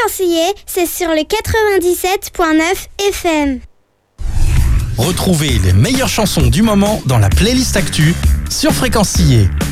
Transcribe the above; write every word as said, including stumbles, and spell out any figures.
Fréquencier, c'est sur le quatre-vingt-dix-sept point neuf F M. Retrouvez les meilleures chansons du moment dans la playlist Actu sur Fréquencier.